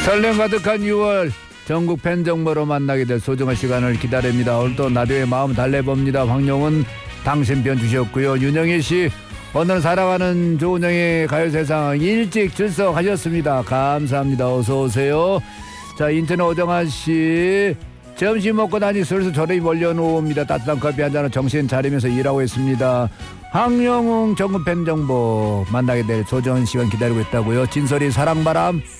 설렘 가득한 6월 전국 팬정보로 만나게 될 소중한 시간을 기다립니다. 오늘도 라디오의 마음 달래봅니다. 황영은 당신 편 주셨고요. 윤영희씨 오늘 살아가는 조은영의 가요세상 일찍 출석하셨습니다. 감사합니다. 어서오세요. 자, 인터넷 오정환씨 점심 먹고 나니 슬슬 저녁이 몰려놓습니다. 따뜻한 커피 한잔은 정신 차리면서 일하고 있습니다. 황영웅 전국 팬정보 만나게 될 소중한 시간 기다리고 있다고요. 진솔이 사랑바람